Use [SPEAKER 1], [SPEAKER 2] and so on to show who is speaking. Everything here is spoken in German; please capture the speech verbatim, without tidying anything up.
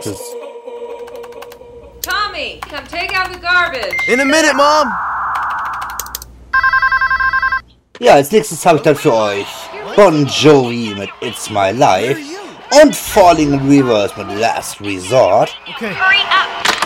[SPEAKER 1] Praxis.
[SPEAKER 2] Tommy, come take out the garbage.
[SPEAKER 3] In a minute, Mom.
[SPEAKER 1] Ja, als nächstes habe ich dann für euch Bon Jovi mit It's My Life und Falling in Reverse mit Last Resort.
[SPEAKER 3] Okay.
[SPEAKER 4] Hurry up.